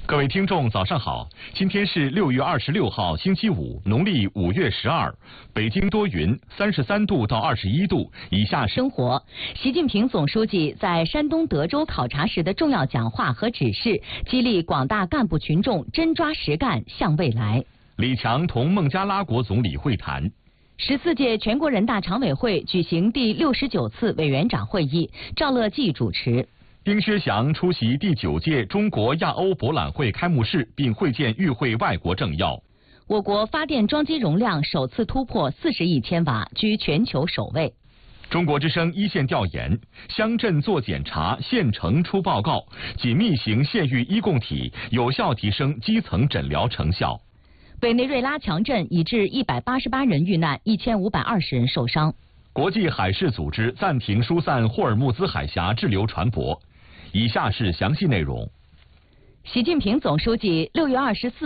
各位听众，早上好！今天是6月26号，星期五，农历5月12。北京多云，33度到21度。以下是生活。习近平总书记在山东德州考察时的重要讲话和指示，激励广大干部群众真抓实干，向未来。 李强同孟加拉国总理会谈。 14届全国人大常委会举行第69次委员长会议，赵乐际主持。 丁薛祥出席第9届中国亚欧博览会开幕式，并会见与会外国政要。 我国发电装机容量首次突破40亿千瓦，居全球首位。 中国之声一线调研：乡镇做检查，县城出报告，紧密型县域医共体有效提升基层诊疗成效。 委内瑞拉强震已致188人遇难，1520人受伤。 国际海事组织暂停疏散霍尔木兹海峡滞留船舶。以下是详细内容。 习近平总书记6月24